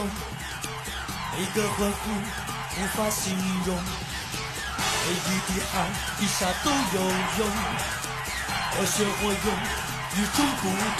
每个欢呼无法形容，每一滴汗一下都有用。热血火用，与众不